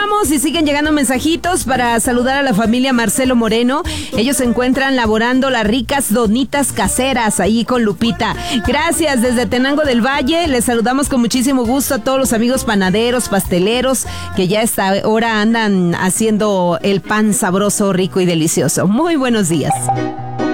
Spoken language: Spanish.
continuamos y siguen llegando mensajitos para saludar a la familia Marcelo Moreno. Ellos se encuentran laborando las ricas donitas caseras ahí con Lupita. Gracias, desde Tenango del Valle. Les saludamos con muchísimo gusto a todos los amigos panaderos, pasteleros, que ya a esta hora andan haciendo el pan sabroso, rico y delicioso. Muy buenos días.